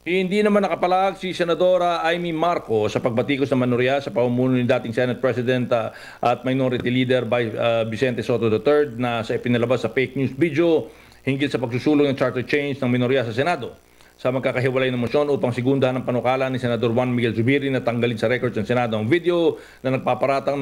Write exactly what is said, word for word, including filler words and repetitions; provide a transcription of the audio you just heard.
Hindi naman nakapalag si Senadora Amy Marcos sa pagbatikos ng manorya sa pamumuno ni dating Senate President uh, at Minority Leader by uh, Vicente Soto the third na sa ipinalabas sa fake news video hinggil sa pagsusulong ng charter change ng minorya sa Senado. Sa magkakahiwalay ng motion upang sigundahan ng panukala ni Senador Juan Miguel Zubiri na tanggalin sa records ng Senado ang video na nagpaparatang